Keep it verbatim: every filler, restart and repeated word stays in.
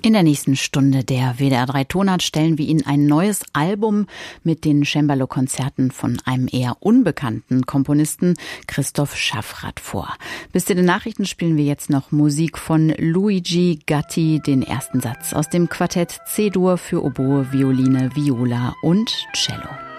In der nächsten Stunde der W D R drei Tonart stellen wir Ihnen ein neues Album mit den Cembalo-Konzerten von einem eher unbekannten Komponisten, Christoph Schaffrath, vor. Bis zu den Nachrichten spielen wir jetzt noch Musik von Luigi Gatti, den ersten Satz aus dem Quartett C-Dur für Oboe, Violine, Viola und Cello.